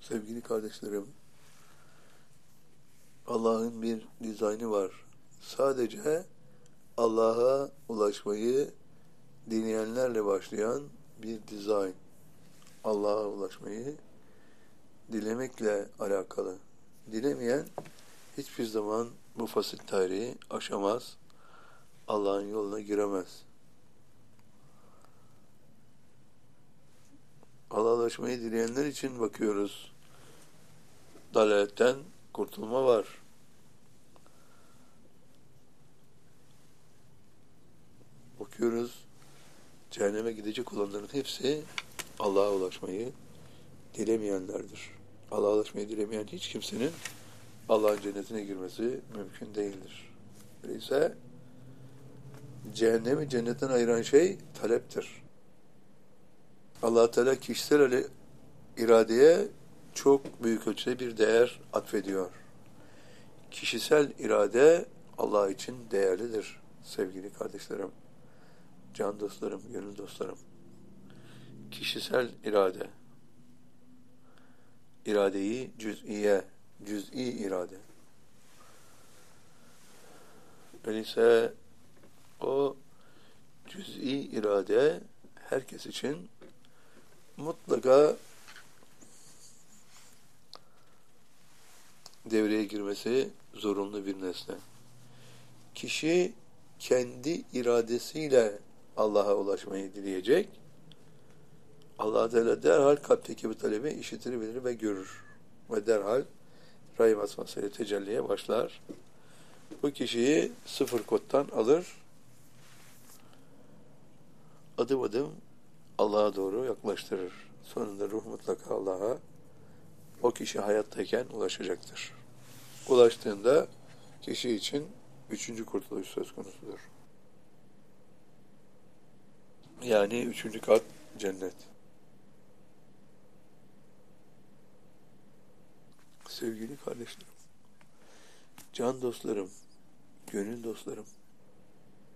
Sevgili kardeşlerim, Allah'ın bir dizaynı var. Sadece Allah'a ulaşmayı dileyenlerle başlayan bir dizayn. Allah'a ulaşmayı dilemekle alakalı. Dilemeyen hiçbir zaman bu fasit tarihi aşamaz, Allah'ın yoluna giremez. Allah'a ulaşmayı dileyenler için bakıyoruz. Dalaletten kurtulma var. Bakıyoruz, cehenneme gidecek olanların hepsi Allah'a ulaşmayı dilemeyenlerdir. Allah'a ulaşmayı dilemeyen hiç kimsenin Allah'ın cennetine girmesi mümkün değildir. Öyleyse cehennemi cennetten ayıran şey taleptir. Allah Teala kişisel iradeye çok büyük ölçüde bir değer atfediyor. Kişisel irade Allah için değerlidir sevgili kardeşlerim, can dostlarım, gönül dostlarım. Kişisel irade, iradeyi cüz'i irade. Öyleyse o cüz'i irade herkes için mutlaka devreye girmesi zorunlu bir nesne. Kişi kendi iradesiyle Allah'a ulaşmayı dileyecek. Allah Teala derhal kalpteki bu talebi işitir, bilir ve görür. Ve derhal rahim asmasıyla tecelliye başlar. Bu kişiyi sıfır koddan alır, adım adım Allah'a doğru yaklaştırır. Sonunda ruh mutlaka Allah'a o kişi hayattayken ulaşacaktır. Ulaştığında kişi için üçüncü kurtuluş söz konusudur. Yani üçüncü kat cennet. Sevgili kardeşlerim, can dostlarım, gönül dostlarım,